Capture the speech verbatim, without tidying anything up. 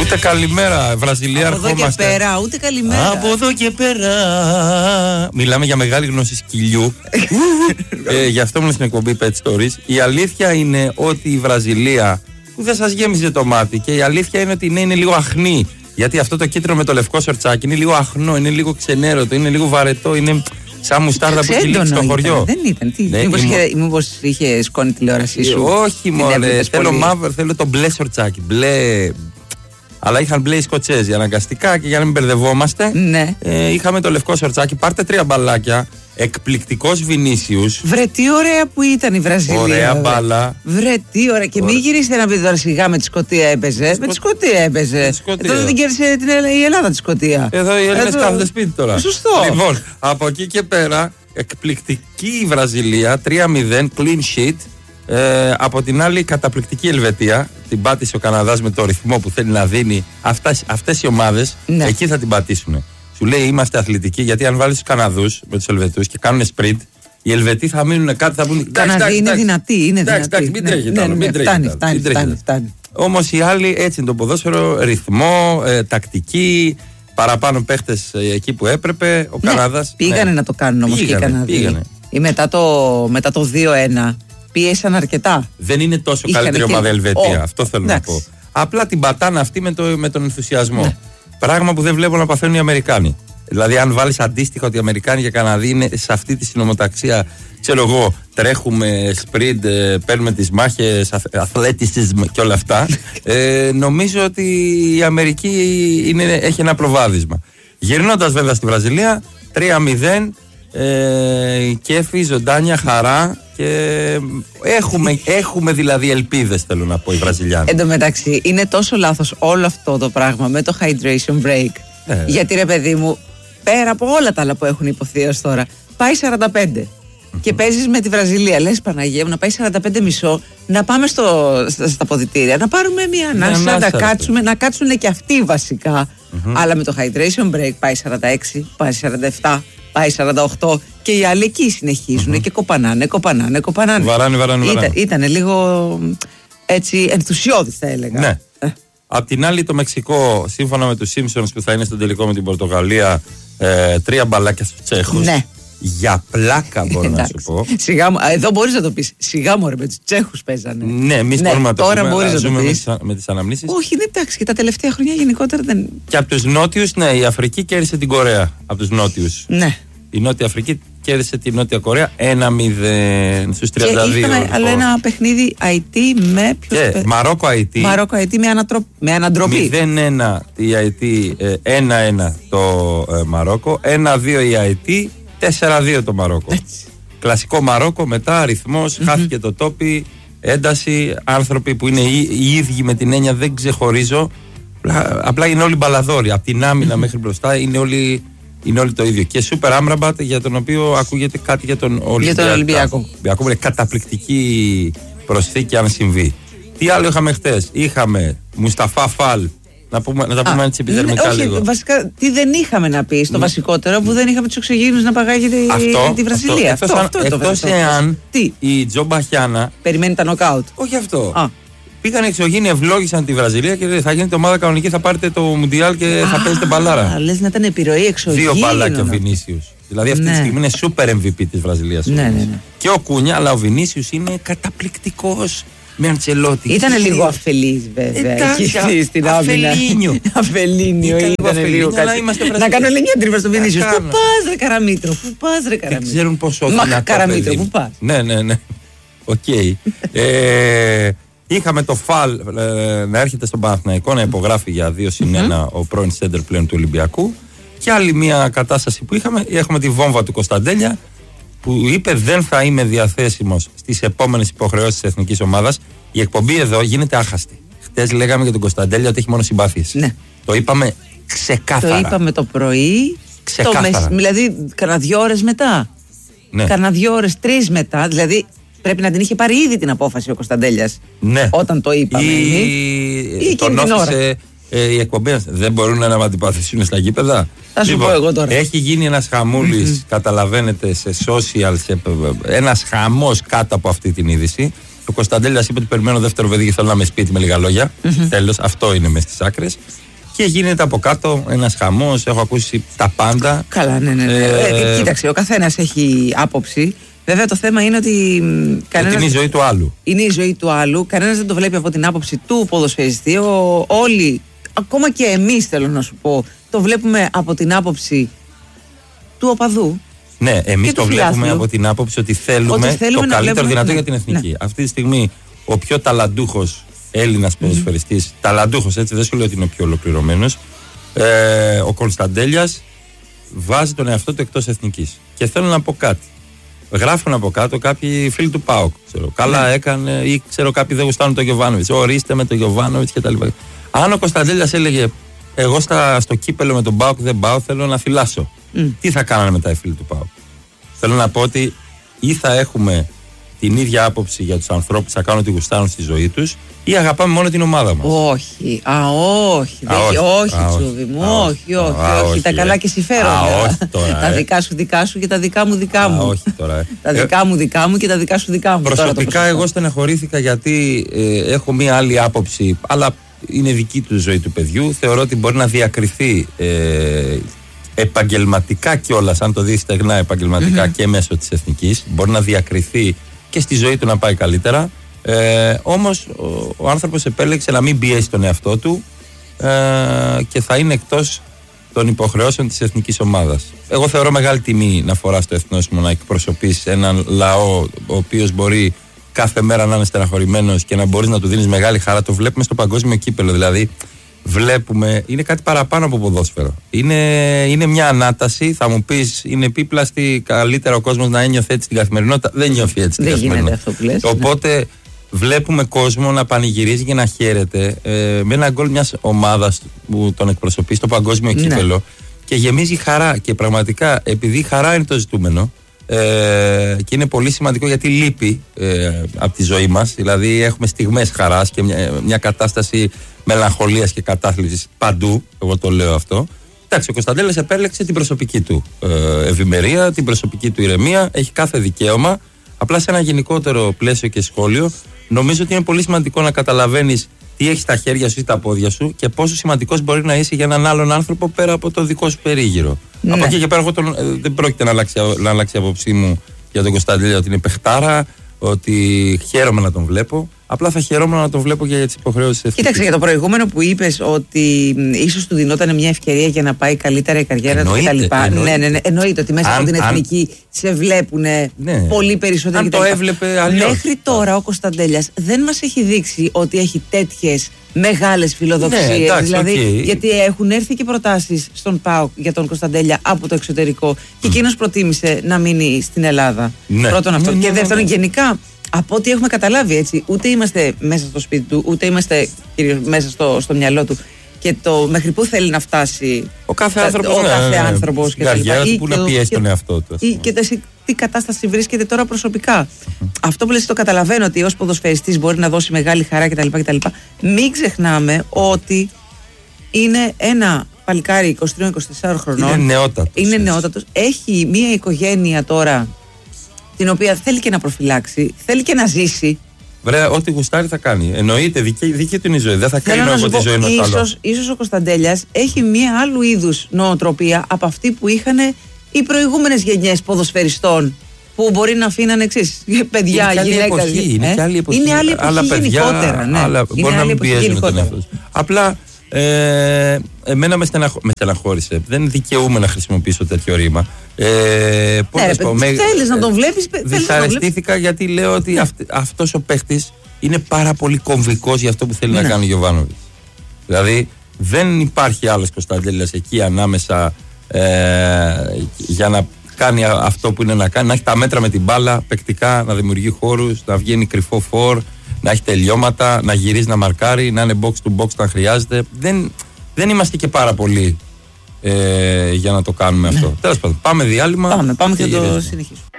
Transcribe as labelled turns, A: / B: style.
A: Ούτε καλημέρα, Βραζιλία,
B: από
A: ερχόμαστε.
B: Από εδώ και πέρα, ούτε καλημέρα.
A: Από εδώ και πέρα. Μιλάμε για μεγάλη γνώση σκυλιού. ε, γι' αυτό ήμουν στην εκπομπή Pet Stories. Η αλήθεια είναι ότι η Βραζιλία, που δεν σας γέμιζε το μάτι, και η αλήθεια είναι ότι ναι, είναι λίγο αχνή. Γιατί αυτό το κίτρινο με το λευκό σορτσάκι είναι λίγο αχνό, είναι λίγο ξενέρωτο, είναι λίγο βαρετό, είναι σαν μουστάρδα που έχει λήξει στο χωριό.
B: Δεν ήταν, τι.
A: Ναι,
B: μήπως,
A: η...
B: είχε, μήπως είχε σκόνη τηλεόρασή σου.
A: Όχι μωρέ, θέλω μαύρο, θέλω το μπλε σορτσάκι, μπλε. Αλλά είχαν μπλε οι Σκοτσέζοι αναγκαστικά και για να μην μπερδευόμαστε.
B: Ναι.
A: Ε, είχαμε το λευκό σορτσάκι. Πάρτε τρία μπαλάκια. Εκπληκτικός Βινίσιους.
B: Βρε τι ωραία που ήταν η Βραζιλία.
A: Ωραία μπάλα.
B: Βρε τι ωραία. Και μην γυρίσετε να πείτε τώρα σιγά με τη Σκωτία έπαιζε. Σκο... Με τη Σκωτία έπαιζε.
A: Σκωτία.
B: Εδώ δεν κέρδισε την η Ελλάδα τη Σκωτία.
A: Εδώ οι Έλληνες κάθονται σπίτι τώρα.
B: Σωστό.
A: Λοιπόν, από εκεί και πέρα, εκπληκτική η Βραζιλία. τρία μηδέν, clean sheet. Ε, από την άλλη, καταπληκτική Ελβετία. Την πάτησε ο Καναδάς με το ρυθμό που θέλει να δίνει. Αυτές, αυτές οι ομάδες, ναι, εκεί θα την πατήσουν. Σου λέει είμαστε αθλητικοί, γιατί αν βάλεις τους Καναδούς με τους Ελβετούς και κάνουν sprint, οι Ελβετοί θα μείνουν κάτι, θα πούν.
B: Οι Καναδοί είναι δυνατοί, είναι δυνατοί.
A: Μην τρέχετε, μην
B: τρέχετε.
A: Όμως οι άλλοι έτσι είναι το ποδόσφαιρο, ρυθμό, ε, τακτική, παραπάνω παίχτες ε, εκεί που έπρεπε. Ο ναι, Καναδάς.
B: Πήγανε ναι, να το κάνουν όμως και οι Καναδοί. Ή μετά το, μετά το δύο ένα πίεσαν αρκετά.
A: Δεν είναι τόσο είχαν καλύτερη και... ομάδα Ελβετία, oh, αυτό θέλω εντάξει. να πω. Απλά την πατάνε αυτή με, το, με τον ενθουσιασμό. Ναι. Πράγμα που δεν βλέπω να παθαίνουν οι Αμερικάνοι. Δηλαδή, αν βάλεις αντίστοιχα ότι οι Αμερικάνοι και οι Καναδοί είναι σε αυτή τη συνομοταξία, ξέρω εγώ, τρέχουμε, sprint, παίρνουμε τις μάχες, αθλέτισισμ και όλα αυτά, ε, νομίζω ότι η Αμερική είναι, έχει ένα προβάδισμα. Γυρνώντας βέβαια στη Βραζιλία, τρία μηδέν, ε, κέφι, ζωντάνια, χαρά. Και έχουμε, έχουμε δηλαδή ελπίδες, θέλω να πω, οι Βραζιλιάνοι.
B: Εν τω μεταξύ, είναι τόσο λάθος όλο αυτό το πράγμα με το hydration break. Ε. Γιατί ρε παιδί μου, πέρα από όλα τα άλλα που έχουν υποθεί ως τώρα, πάει σαράντα πέντε mm-hmm. και παίζεις με τη Βραζιλία. Λες Παναγία μου, να πάει σαράντα πέντε μισό, να πάμε στο, στα, στα ποδητήρια, να πάρουμε μια ανάσα, να, να κάτσουμε, να κάτσουν και αυτοί βασικά. Mm-hmm. Αλλά με το hydration break πάει σαράντα έξι, πάει σαράντα επτά. Πάει σαράντα οκτώ και οι άλλοι εκεί συνεχίζουν mm-hmm. και κοπανάνε, κοπανάνε, κοπανάνε.
A: Βαράνε, βαράνε, βαράνε.
B: Ήταν, ήταν λίγο έτσι ενθουσιώδης θα έλεγα.
A: Ναι. Ε. Απ' την άλλη το Μεξικό, σύμφωνα με τους Simpsons που θα είναι στον τελικό με την Πορτογαλία, ε, τρία μπαλάκια στους Τσέχους. Ναι. Για πλάκα μπορώ να σου πω.
B: Σιγά μου, εδώ μπορείς να το πεις. Σιγά μου ρε, με τους Τσέχους παίζανε.
A: Ναι, εμείς ναι, μπορούμε να το
B: τώρα
A: πούμε.
B: Μπορείς να
A: ζούμε
B: το πεις.
A: με, με τις αναμνήσεις.
B: Όχι, είναι εντάξει. Και τα τελευταία χρόνια γενικότερα δεν.
A: Και από τους Νότιους, ναι, η Αφρική κέρδισε την Κορέα. Από τους Νότιους.
B: Ναι.
A: Η Νότια Αφρική κέρδισε τη Νότια Κορέα ένα μηδέν στους τριάντα δύο.
B: Και είχαμε άλλο ένα παιχνίδι άι τι με ποιος
A: και
B: παι...
A: Μαρόκο άι τι.
B: Μαρόκο άι τι με, ανατρο... με αναντροπή.
A: μηδέν ένα η άι τι, ένα ένα το ε, Μαρόκο, ένα δύο η άι τι, τέσσερα δύο το Μαρόκο. Έτσι. Κλασικό Μαρόκο, μετά αριθμός, mm-hmm. χάθηκε το τόπι, ένταση, άνθρωποι που είναι οι, οι ίδιοι με την έννοια δεν ξεχωρίζω. Απλά είναι όλοι μπαλαδόροι. Από την άμυνα mm-hmm. μέχρι μπροστά είναι όλοι. Είναι όλοι το ίδιο. Και Σούπερ Άμραμπατ, για τον οποίο ακούγεται κάτι για τον Ολυμπιακό.
B: Για τον Ολυμπιακό.
A: Είναι καταπληκτική προσθήκη αν συμβεί. Τι άλλο είχαμε χτες? Είχαμε Μουσταφά Φαλ. Να, πούμε, να τα πούμε έτσι επιδερμικά
B: όχι,
A: λίγο.
B: Βασικά, τι δεν είχαμε να πει στο mm. βασικότερο, που δεν είχαμε τους εξωγήινους να παγάγει
A: αυτό,
B: τη Βραζιλία.
A: Αυτό, αυτό, αυτό, αυτό, εκτός εάν
B: τι?
A: Η Τζο Μπαχιάνα
B: περιμένει τα νοκάουτ.
A: Όχι αυτό.
B: Α.
A: Πήγαν εξωγήινοι, ευλόγησαν τη Βραζιλία και θα γίνετε ομάδα κανονική, θα πάρετε το Μουντιάλ και Α, θα παίζετε μπαλάρα.
B: Λες να ήταν επιρροή εξωγήινων.
A: Δύο μπαλάκια ο Βινίσιους. Δηλαδή αυτή ναι. τη στιγμή είναι super εμ βι πι της Βραζιλίας.
B: Ναι, ναι, ναι.
A: Και ο Κούνια, αλλά ο Βινίσιους είναι καταπληκτικός με Αντσελότη.
B: Ήταν λίγο αφελής βέβαια. Εκεί στην άμυνα.
A: Αφελίνιο.
B: Αφελίνιο. Ήταν λίγο κάτι. Να κάνω λίγη άντριβα στον Βινίσιους. Πού πας ρε Καραμήτρο, πού πας ρε Καραμήτρο.
A: Δεν ξέρουν πόσο
B: Μα Καραμήτρο, πού πας.
A: Ναι, ναι, ναι. Οκ. Είχαμε το Φαλ ε, να έρχεται στον Παναθηναϊκό να υπογράφει για δύο συν ένα mm-hmm. ο πρώην σέντερ πλέον του Ολυμπιακού. Και άλλη μια κατάσταση που είχαμε, έχουμε τη βόμβα του Κωνσταντέλια που είπε δεν θα είμαι διαθέσιμος στις επόμενες υποχρεώσεις της εθνικής ομάδας. Η εκπομπή εδώ γίνεται άχαστη. Χτες λέγαμε για τον Κωνσταντέλια ότι έχει μόνο συμπάθειες. Ναι. Το είπαμε ξεκάθαρα.
B: Το είπαμε το πρωί,
A: ξεκάθαρα.
B: Το μεσ... δηλαδή κανένα δύο ώρες μετά. Ναι. Κανένα δύο ώρες, τρεις μετά. Δηλαδή πρέπει να την είχε πάρει ήδη την απόφαση ο Κωνσταντέλιας. Ναι. Όταν το είπαμε.
A: Ή, ή τον όφησε ε, η εκπομπή. Δεν μπορούν να αντιπαθήσουν στα γήπεδα.
B: Θα σου λοιπόν, πω εγώ τώρα.
A: Έχει γίνει ένας χαμούλης, καταλαβαίνετε, σε social, σε, ένας χαμός κάτω από αυτή την είδηση. Ο Κωνσταντέλιας είπε ότι περιμένω δεύτερο παιδί και θέλω να είμαι σπίτι με λίγα λόγια. Mm-hmm. Τέλος, αυτό είναι μες στις άκρες. Και γίνεται από κάτω ένας χαμός. Έχω ακούσει τα πάντα.
B: Καλά, ναι, ναι. ναι. Ε, ε, κοίταξε, ο καθένας έχει άποψη. Βέβαια το θέμα είναι ότι.
A: Κανένας... είναι η ζωή του άλλου.
B: Είναι η ζωή του άλλου. Κανένας δεν το βλέπει από την άποψη του ποδοσφαιριστή. Ο, όλοι, ακόμα και εμείς θέλω να σου πω, το βλέπουμε από την άποψη του οπαδού.
A: Ναι, εμείς το βλέπουμε φιλάθλου. Από την άποψη ότι θέλουμε, ότι θέλουμε το καλύτερο βλέπουμε... δυνατό ναι, για την εθνική. Ναι. Αυτή τη στιγμή ο πιο ταλαντούχος Έλληνας mm-hmm. ποδοσφαιριστής, ταλαντούχος έτσι, δεν σου λέω ότι είναι ο πιο ολοκληρωμένος, ε, ο Κωνσταντέλιας βάζει τον εαυτό του εκτός εθνικής. Και θέλω να πω κάτι. Γράφουν από κάτω κάποιοι φίλοι του ΠΑΟΚ. Ξέρω, καλά έκανε ή ξέρω κάποιοι δεν γουστάνουν τον Γιοβάνοβιτς. Ορίστε με τον Γιοβάνοβιτς κτλ. Αν ο Κωνσταντέλιας έλεγε εγώ στα, στο κύπελο με τον ΠΑΟΚ δεν πάω, θέλω να θυλάσω. Mm. Τι θα κάνανε μετά οι φίλοι του ΠΑΟΚ? Θέλω να πω ότι ή θα έχουμε την ίδια άποψη για τους ανθρώπους που θα κάνουν ό,τι γουστάνουν στη ζωή τους, ή αγαπάμε μόνο την ομάδα μας.
B: Όχι, α, όχι, α, όχι, όχι, Τσούβι μου, όχι, όχι, α, όχι, όχι, τα καλά και συμφέροντα. Τα δικά σου δικά σου και τα δικά μου δικά μου.
A: Α, όχι τώρα. Ε.
B: Τα δικά μου δικά μου και τα δικά σου δικά μου.
A: Προσωπικά εγώ στεναχωρήθηκα γιατί ε, έχω μία άλλη άποψη, αλλά είναι δική του ζωή του παιδιού. Θεωρώ ότι μπορεί να διακριθεί ε, επαγγελματικά κιόλας, αν το δει στεγνά επαγγελματικά mm-hmm. και μέσω της εθνικής, μπορεί να διακριθεί και στη ζωή του να πάει καλύτερα. Ε, όμως ο, ο άνθρωπος επέλεξε να μην πιέσει τον εαυτό του ε, και θα είναι εκτός των υποχρεώσεων της εθνικής ομάδας. Εγώ θεωρώ μεγάλη τιμή να φοράς το εθνόσημο, να εκπροσωπείς έναν λαό ο οποίος μπορεί κάθε μέρα να είναι στεναχωρημένος και να μπορείς να του δίνεις μεγάλη χαρά. Το βλέπουμε στο παγκόσμιο κύπελο. Δηλαδή βλέπουμε, είναι κάτι παραπάνω από ποδόσφαιρο. Είναι, είναι μια ανάταση. Θα μου πεις, είναι επίπλαστη, καλύτερα ο κόσμος να ένιωθε έτσι την καθημερινότητα. Δεν νιώθει έτσι την καθημερινότητα.
B: Αυτό που λες,
A: οπότε ναι. Βλέπουμε κόσμο να πανηγυρίζει και να χαίρεται ε, με ένα γκολ μιας ομάδας που τον εκπροσωπεί στο παγκόσμιο ναι. κύπελο και γεμίζει χαρά. Και πραγματικά, επειδή χαρά είναι το ζητούμενο, Ε, και είναι πολύ σημαντικό γιατί λείπει ε, από τη ζωή μας. Δηλαδή έχουμε στιγμές χαράς και μια, μια κατάσταση μελαγχολίας και κατάθλιψης παντού. Εγώ το λέω αυτό. Εντάξει, ο Κωνσταντέλιας επέλεξε την προσωπική του ε, ευημερία, την προσωπική του ηρεμία. Έχει κάθε δικαίωμα. Απλά σε ένα γενικότερο πλαίσιο και σχόλιο, νομίζω ότι είναι πολύ σημαντικό να καταλαβαίνεις τι έχεις στα χέρια σου ή τα πόδια σου και πόσο σημαντικός μπορεί να είσαι για έναν άλλον άνθρωπο πέρα από το δικό σου περίγυρο. Ναι. Από εκεί και πέρα, εγώ τον, ε, δεν πρόκειται να αλλάξει, να αλλάξει η απόψή μου για τον Κωνσταντέλια ότι είναι παιχτάρα, ότι χαίρομαι να τον βλέπω. Απλά θα χαιρόμουν να τον βλέπω και για τις υποχρεώσεις της.
B: Κοίταξε, για το προηγούμενο που είπες ότι ίσως του δινόταν μια ευκαιρία για να πάει καλύτερα η καριέρα του κτλ. Ναι, ναι, ναι. Εννοείται ότι μέσα αν, από την εθνική αν... σε βλέπουν ναι. πολύ περισσότερο.
A: Αν το έβλεπε αλλιώς.
B: Μέχρι τώρα ο Κωνσταντέλιας δεν μας έχει δείξει ότι έχει τέτοιες μεγάλες φιλοδοξίες. Ναι, εντάξει, δηλαδή, okay. γιατί έχουν έρθει και προτάσεις στον ΠΑΟΚ για τον Κωνσταντέλια από το εξωτερικό και εκείνος προτίμησε να μείνει στην Ελλάδα. Ναι. Πρώτον αυτό. Ναι, και ναι, δεύτερον, ναι. γενικά. Από ό,τι έχουμε καταλάβει, έτσι, ούτε είμαστε μέσα στο σπίτι του, ούτε είμαστε κυρίως μέσα στο, στο μυαλό του και το μέχρι πού θέλει να φτάσει
A: ο κάθε άνθρωπος, ο
B: ναι, κάθε ναι, άνθρωπος
A: και τα λοιπά. Ή που να πιέσει τον εαυτό του.
B: Ή και σε τι κατάσταση βρίσκεται τώρα προσωπικά. Mm-hmm. Αυτό που λες το καταλαβαίνω ότι ως ποδοσφαιριστής μπορεί να δώσει μεγάλη χαρά κτλ. κτλ. Μην ξεχνάμε ότι είναι ένα παλικάρι είκοσι τρία είκοσι τέσσερα χρονών.
A: Είναι νεότατος.
B: Είναι νεότατος. Έχει μία οικογένεια τώρα την οποία θέλει και να προφυλάξει, θέλει και να ζήσει.
A: Βρέα, ό,τι γουστάρει θα κάνει. Εννοείται, δική, δική του είναι η ζωή. Δεν θα κρίνω από τη ζωή ενός άλλου.
B: Ίσως ο Κωνσταντέλιας έχει μία άλλου είδους νοοτροπία από αυτή που είχαν οι προηγούμενες γενιές ποδοσφαιριστών. Που μπορεί να αφήνανε εξής. Παιδιά, γυναίκες.
A: Είναι και άλλη εποχή.
B: Είναι άλλη εποχή γενικότερα. Ναι.
A: Άλλα, μπορεί να μην πιέζουν τον εαυτό του. Απλά ε, εμένα με, στεναχω... με στεναχώρησε. Δεν δικαιούμαι να χρησιμοποιήσω τέτοιο ρήμα. Ε, πώς
B: ναι, πω, με... Θέλεις να τον βλέπεις.
A: Δυσαρεστήθηκα γιατί λέω ότι ναι. αυ... αυτός ο παίχτης είναι πάρα πολύ κομβικός για αυτό που θέλει ναι. να κάνει ο Γιοβάνοβιτς. Δηλαδή δεν υπάρχει άλλος Κωνσταντέλιας εκεί ανάμεσα ε, για να κάνει αυτό που είναι να κάνει, να έχει τα μέτρα με την μπάλα, παικτικά, να δημιουργεί χώρους, να βγαίνει κρυφό φορ, να έχει τελειώματα, να γυρίζει να μαρκάρει, να είναι box to box όταν χρειάζεται. Δεν, δεν είμαστε και πάρα πολύ ε, για να το κάνουμε αυτό. Τέλος πάντων, πάμε διάλειμμα.
B: Πάμε, πάμε και, και το συνεχίσουμε.